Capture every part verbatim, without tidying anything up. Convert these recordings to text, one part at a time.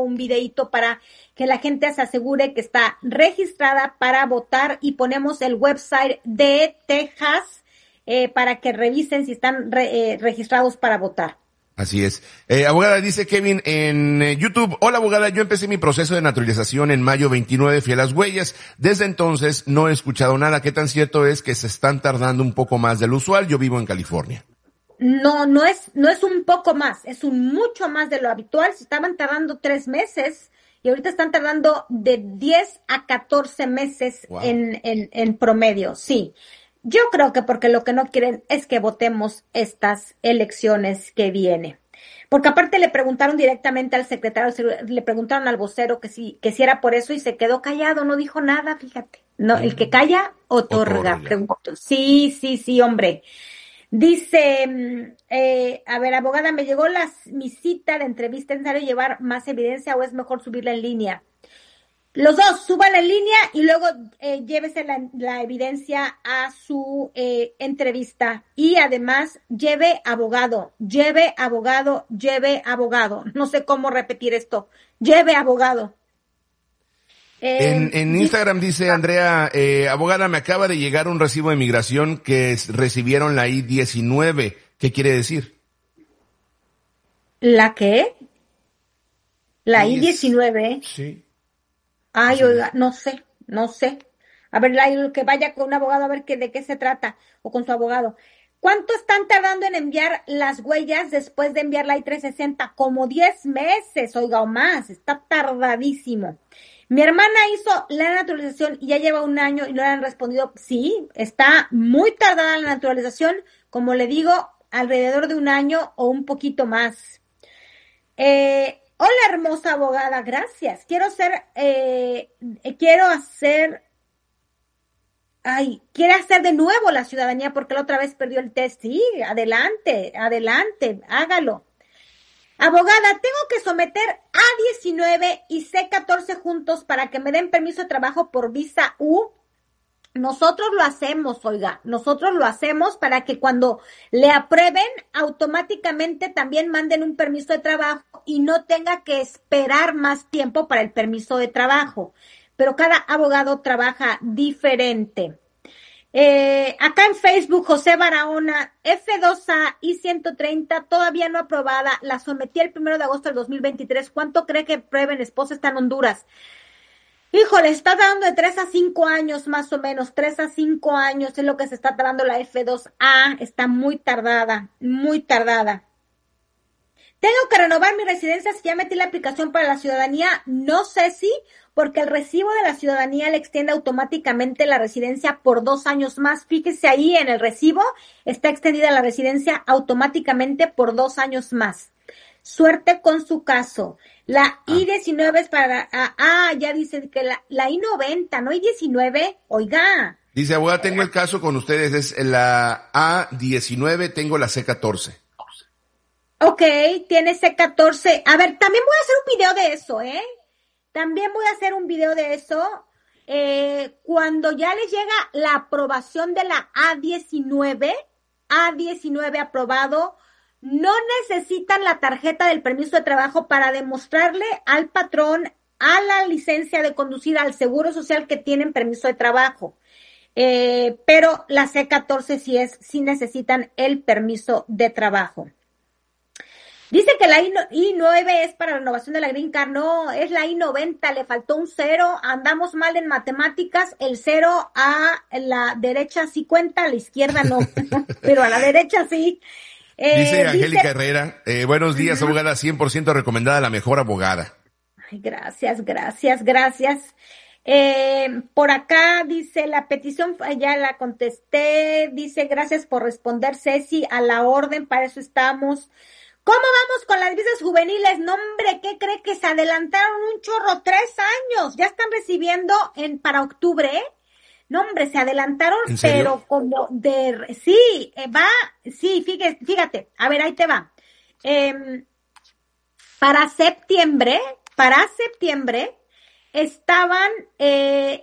un videíto para que la gente se asegure que está registrada para votar y ponemos el website de Texas eh, para que revisen si están re, eh, registrados para votar. Así es. Eh, abogada, dice Kevin en eh, YouTube, hola abogada, yo empecé mi proceso de naturalización en mayo veintinueve, fui a las huellas, desde entonces no he escuchado nada. ¿Qué tan cierto es que se están tardando un poco más del usual? Yo vivo en California. No, no es, no es un poco más, es un mucho más de lo habitual. Se estaban tardando tres meses y ahorita están tardando de diez a catorce meses wow. en, en, en promedio, sí. Yo creo que porque lo que no quieren es que votemos estas elecciones que viene. Porque aparte le preguntaron directamente al secretario, le preguntaron al vocero que si, que si era por eso y se quedó callado, no dijo nada, fíjate. No, el que calla, otorga. otorga. Pregunto. Sí, sí, sí, hombre. Dice, eh, a ver, abogada, me llegó las, mi cita de entrevista, ¿es necesario llevar más evidencia o es mejor subirla en línea? Los dos, suban en línea y luego eh, llévese la, la evidencia a su eh, entrevista. Y además, lleve abogado, lleve abogado, lleve abogado. No sé cómo repetir esto. Lleve abogado. Eh, en, en Instagram dice Andrea, eh, abogada, me acaba de llegar un recibo de migración que es, recibieron la I diecinueve. ¿Qué quiere decir? ¿La qué? La I diecinueve. Sí. Ay, oiga, no sé, no sé. A ver, que vaya con un abogado a ver qué, de qué se trata, o con su abogado. ¿Cuánto están tardando en enviar las huellas después de enviar la I trescientos sesenta? Como diez meses, oiga, o más. Está tardadísimo. Mi hermana hizo la naturalización y ya lleva un año y no le han respondido. Sí, está muy tardada la naturalización, como le digo, alrededor de un año o un poquito más. Eh... Hola, hermosa abogada, gracias. Quiero ser, eh, quiero hacer, ay, quiere hacer de nuevo la ciudadanía porque la otra vez perdió el test. Sí, adelante, adelante, hágalo. Abogada, tengo que someter A diecinueve y C catorce juntos para que me den permiso de trabajo por visa U. Nosotros lo hacemos, oiga, nosotros lo hacemos para que cuando le aprueben, automáticamente también manden un permiso de trabajo y no tenga que esperar más tiempo para el permiso de trabajo. Pero cada abogado trabaja diferente. Eh, acá en Facebook, José Barahona, F dos A I ciento treinta, todavía no aprobada, la sometí el primero de agosto del dos mil veintitrés. ¿Cuánto cree que prueben? Esposa está en Honduras. Híjole, está dando de tres a cinco años más o menos, tres a cinco años es lo que se está tardando la F dos A, está muy tardada, muy tardada. Tengo que renovar mi residencia si ya metí la aplicación para la ciudadanía, no sé si, porque el recibo de la ciudadanía le extiende automáticamente la residencia por dos años más. Fíjese ahí en el recibo, está extendida la residencia automáticamente por dos años más. Suerte con su caso. La ah. I diecinueve es para... Ah, ah ya dicen que la, la I noventa, ¿no? I diecinueve, oiga. Dice, abogada, tengo el caso con ustedes, es la A diecinueve, tengo la C catorce. Ok, tiene C catorce. A ver, también voy a hacer un video de eso, ¿eh? También voy a hacer un video de eso. Eh, cuando ya les llega la aprobación de la A diecinueve, A diecinueve aprobado, no necesitan la tarjeta del permiso de trabajo para demostrarle al patrón, a la licencia de conducir, al seguro social que tienen permiso de trabajo. Eh, pero la C catorce sí es, sí necesitan el permiso de trabajo. Dice que la I nueve es para renovación de la Green Card. No, es la I noventa, le faltó un cero. Andamos mal en matemáticas. El cero a la derecha sí cuenta, a la izquierda no. Pero a la derecha sí. Eh, dice Angélica dice... Herrera, eh, buenos días, uh-huh. abogada, cien por ciento recomendada, la mejor abogada. Ay, gracias, gracias, gracias. Eh, por acá dice, la petición, ya la contesté, dice, gracias por responder, Ceci, a la orden, para eso estamos. ¿Cómo vamos con las visas juveniles? No, hombre, ¿qué cree que se adelantaron un chorro? Tres años, ya están recibiendo en para octubre, ¿eh? No, hombre, se adelantaron, pero como de... Sí, eh, va, sí, fíjate, fíjate, a ver, ahí te va. Eh, para septiembre, para septiembre, estaban eh,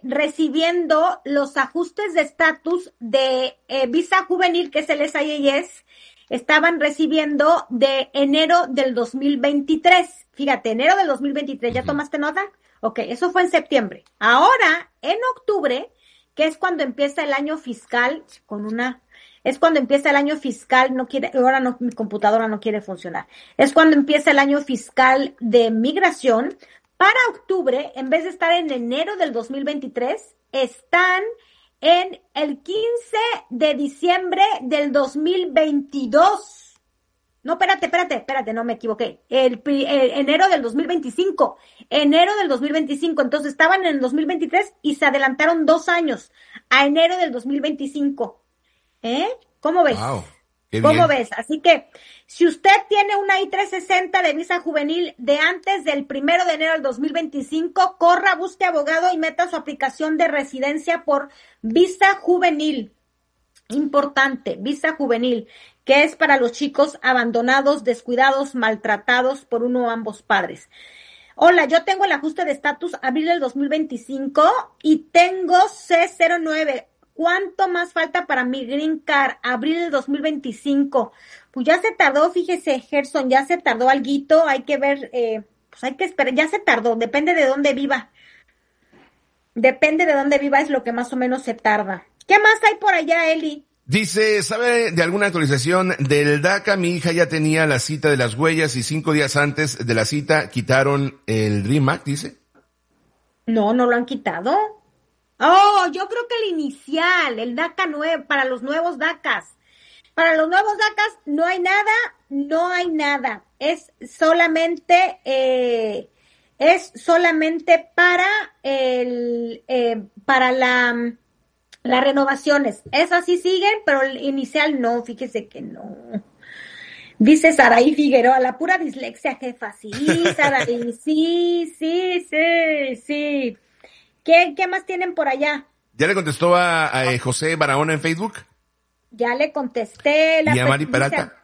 recibiendo los ajustes de estatus de eh, visa juvenil, que es el S I S, estaban recibiendo de enero del dos mil veintitrés. Fíjate, enero del dos mil veintitrés, ¿ya tomaste nota? Ok, eso fue en septiembre. Ahora, en octubre, que es cuando empieza el año fiscal, con una, es cuando empieza el año fiscal, no quiere, ahora no, mi computadora no quiere funcionar. Es cuando empieza el año fiscal de migración. Para octubre, en vez de estar en enero del dos mil veintitrés, están en el quince de diciembre del dos mil veintidós. No, espérate, espérate, espérate, no me equivoqué. El, el, el enero del dos mil veinticinco. Enero del dos mil veinticinco. Entonces estaban en el dos mil veintitrés y se adelantaron dos años a enero del dos mil veinticinco. ¿Eh? ¿Cómo ves? Wow, qué ¿Cómo bien. ves? Así que, si usted tiene una I trescientos sesenta de visa juvenil de antes del primero de enero del dos mil veinticinco, corra, busque abogado y meta su aplicación de residencia por visa juvenil. Importante, visa juvenil, que es para los chicos abandonados, descuidados, maltratados por uno o ambos padres. Hola, yo tengo el ajuste de estatus abril del dos mil veinticinco y tengo C cero nueve. ¿Cuánto más falta para mi Green Card? Abril del dos mil veinticinco. Pues ya se tardó, fíjese, Gerson, ya se tardó alguito, hay que ver, eh, pues hay que esperar, ya se tardó, depende de dónde viva. Depende de dónde viva, es lo que más o menos se tarda. ¿Qué más hay por allá, Eli? Dice, ¿sabe de alguna actualización del DACA? Mi hija ya tenía la cita de las huellas y cinco días antes de la cita quitaron el Dream Act, dice. No, no lo han quitado. Oh, yo creo que el inicial, el DACA nuevo, para los nuevos DACAs. Para los nuevos DACAs no hay nada, no hay nada. Es solamente, eh, es solamente para el, eh, para la, las renovaciones. Esas sí siguen, pero el inicial no, fíjese que no. Dice Saraí Figueroa, la pura dislexia, jefa. Sí, Saraí, sí, sí, sí, sí. ¿Qué, qué más tienen por allá? ¿Ya le contestó a, a eh, José Barahona en Facebook? Ya le contesté. La ¿Y a Mari pe- Peralta?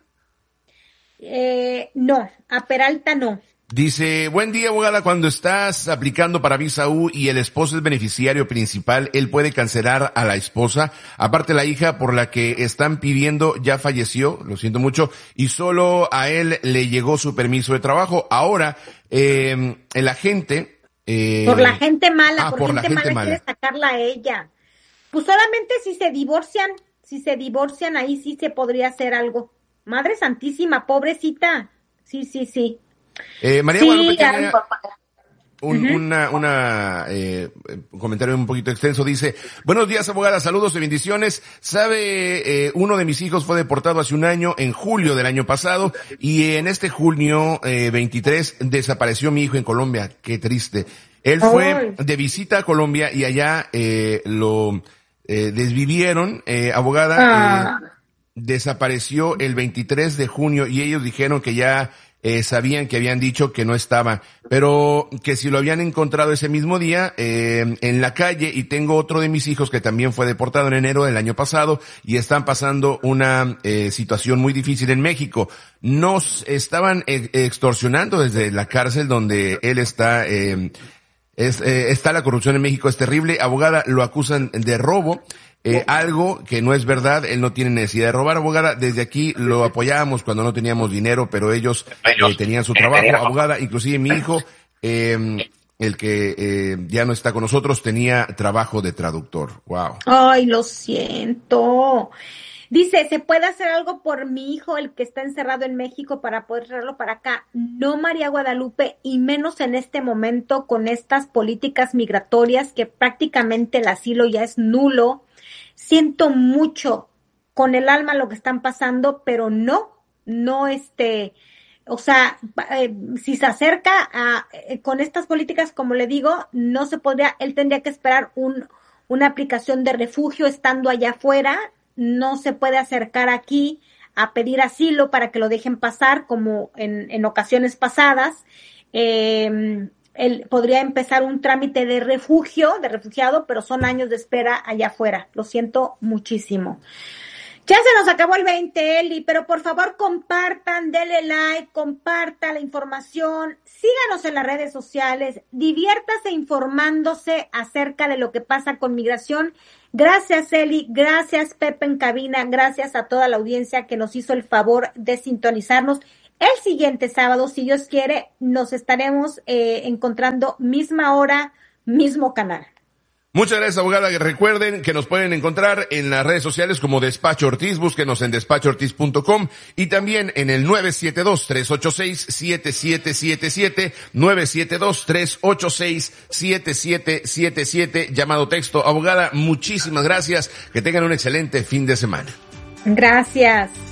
Eh, no, a Peralta no. Dice, buen día, abogada, cuando estás aplicando para visa U y el esposo es beneficiario principal, él puede cancelar a la esposa. Aparte, la hija por la que están pidiendo ya falleció, lo siento mucho, y solo a él le llegó su permiso de trabajo. Ahora, eh, el agente... Eh, por la gente mala, ah, por, por gente, la gente mala, mala. quiere sacarla a ella. Pues solamente si se divorcian, si se divorcian, ahí sí se podría hacer algo. Madre Santísima, pobrecita. Sí, sí, sí. Eh, María Sí, Guadalupe ya, tiene un, uh-huh. una, una, eh, un comentario un poquito extenso. Dice, buenos días, abogada, saludos y bendiciones. Sabe, eh, uno de mis hijos fue deportado hace un año, en julio del año pasado, y en este junio eh, veintitrés desapareció mi hijo en Colombia. Qué triste. Él fue Ay. de visita a Colombia y allá eh, lo eh, desvivieron, eh, abogada. Ah. Eh, desapareció el veintitrés de junio y ellos dijeron que ya eh, sabían que habían dicho que no estaba, pero que si lo habían encontrado ese mismo día eh, en la calle. Y tengo otro de mis hijos que también fue deportado en enero del año pasado y están pasando una eh, situación muy difícil en México. Nos estaban eh, extorsionando desde la cárcel donde él está. Eh, es, eh, está la corrupción en México, es terrible. Abogada, lo acusan de robo. Eh, algo que no es verdad, él no tiene necesidad de robar, abogada. Desde aquí lo apoyábamos cuando no teníamos dinero, pero ellos eh, tenían su trabajo, abogada. Inclusive mi hijo, eh, el que eh, ya no está con nosotros, tenía trabajo de traductor. Wow. Ay, lo siento. Dice, ¿se puede hacer algo por mi hijo, el que está encerrado en México, para poder traerlo para acá? No, María Guadalupe, y menos en este momento con estas políticas migratorias que prácticamente el asilo ya es nulo. Siento mucho con el alma lo que están pasando, pero no, no este, o sea, eh, si se acerca a, eh, con estas políticas, como le digo, no se podría, él tendría que esperar un, una aplicación de refugio estando allá afuera. No se puede acercar aquí a pedir asilo para que lo dejen pasar como en, en ocasiones pasadas. Eh, él podría empezar un trámite de refugio, de refugiado, pero son años de espera allá afuera. Lo siento muchísimo. Ya se nos acabó el veinte, Eli, pero por favor compartan, denle like, compartan la información, síganos en las redes sociales, diviértase informándose acerca de lo que pasa con migración. Gracias, Eli, gracias, Pepe en cabina, gracias a toda la audiencia que nos hizo el favor de sintonizarnos. El siguiente sábado, si Dios quiere, nos estaremos eh, encontrando misma hora, mismo canal. Muchas gracias, abogada. Recuerden que nos pueden encontrar en las redes sociales como Despacho Ortiz, búsquenos en despacho ortiz punto com y también en el nueve siete dos, tres ocho seis, siete siete siete siete, nueve siete dos, tres ocho seis, siete siete siete siete, llamado texto. Abogada, muchísimas gracias. Que tengan un excelente fin de semana. Gracias.